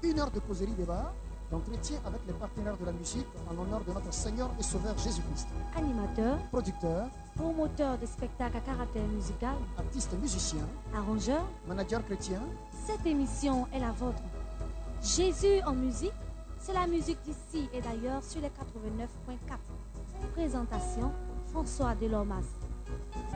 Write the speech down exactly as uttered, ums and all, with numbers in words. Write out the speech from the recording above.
une heure de causerie débat, d'entretien avec les partenaires de la musique en l'honneur de notre Seigneur et Sauveur Jésus-Christ. Animateur, Producteur, promoteur de spectacles à caractère musical, artiste musicien, arrangeur, manager chrétien. cette émission est la vôtre. Jésus en musique, c'est la musique d'ici et d'ailleurs sur les quatre-vingt-neuf point quatre. Présentation, François Delormas.